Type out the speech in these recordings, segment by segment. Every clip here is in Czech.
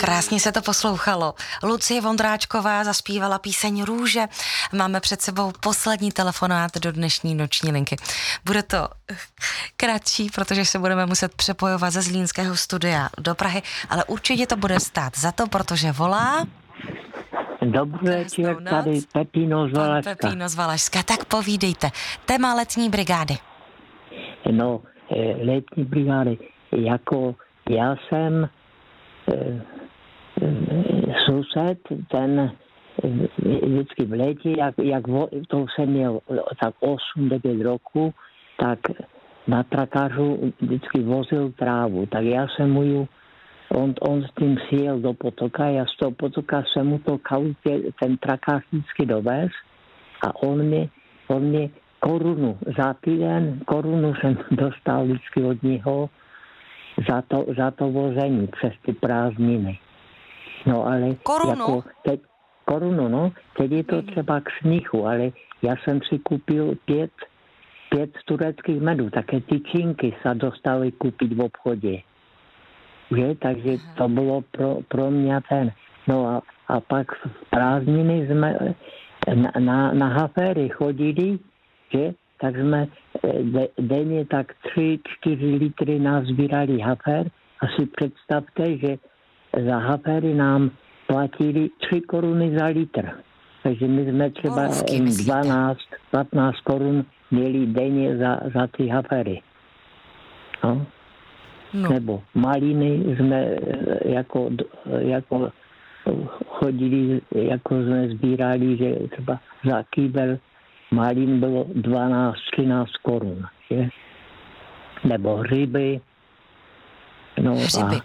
Krásně se to poslouchalo. Lucie Vondráčková zaspívala píseň Růže. Máme před sebou poslední telefonát do dnešní noční linky. Bude to kratší, protože se budeme muset přepojovat ze zlínského studia do Prahy, ale určitě to bude stát za to, protože volá... Dobrý večer, tady Pepíno z Valašska. Pepíno z Valašska, tak povídejte. Téma letní brigády. No, letní brigády, jako já jsem sused, ten vždycky v létě, jak to jsem měl tak 8-9 roků, tak na trakářu vždycky vozil trávu, tak já jsem mu on s tím sjel do potoka, já z toho potoka jsem mu to kautě, ten trakář vždycky dovez a on mě korunu za týden, korunu jsem dostal vždycky od něho za to vození přes ty prázdniny. No ale korunu? Jako korunu, no, teď je to třeba k smíchu, ale já jsem si koupil 5 tureckých medů, také tyčinky se dostaly koupit v obchodě. Že? Takže to bylo pro mě ten. No a pak v prázdniny jsme na haféry chodili, že? Tak jsme denně tak 3-4 litry nazbírali hafér a si představte, že za haféry nám platili 3 koruny za litr. Takže my jsme třeba 12-15 korun měli denně za ty haféry. No. No. Nebo maliny jsme jako chodili, jako jsme sbírali, že třeba za kýbel malin bylo 12-13 korun. Že? Nebo hřiby. No,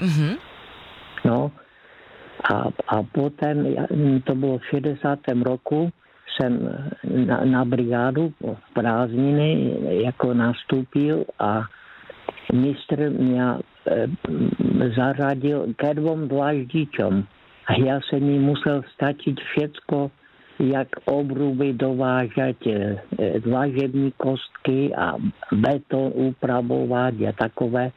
no a potom, to bylo v 60. roku, jsem na brigádu v prázdniny jako nastoupil a mistr mě zařadil ke 2 dlaždičům a já jsem mi musel stačit všecko, jak obruby dovážet, dlažební kostky a beton upravovat a takové.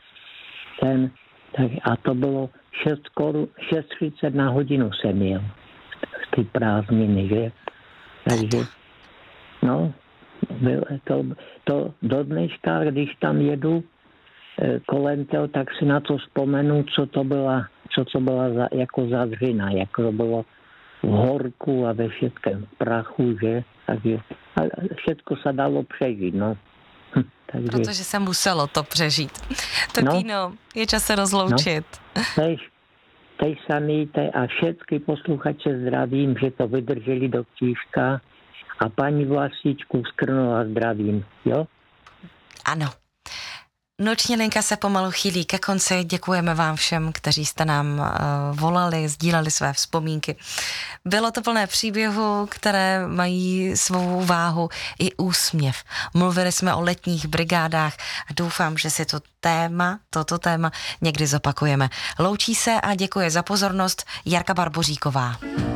A to bylo 6,30 na hodinu jsem měl v ty prázdniny, že? Takže, no, to do dneška, když tam jedu kolem toho, tak si na to vzpomenu, co to byla jako za dřina, jako to bylo v horku a ve všetkém prachu, že? Takže všetko se dalo přežít, no. Takže... Protože se muselo to přežít. Pepíno, je čas se rozloučit. No, teď samíte a všetky posluchače zdravím, že to vydrželi do ktížka a paní Vlastičku z Krnova zdravím, jo? Ano. Noční linka se pomalu chýlí ke konci. Děkujeme vám všem, kteří jste nám volali, sdíleli své vzpomínky. Bylo to plné příběhů, které mají svou váhu i úsměv. Mluvili jsme o letních brigádách a doufám, že si toto téma někdy zopakujeme. Loučí se a děkuje za pozornost Jarka Barboříková.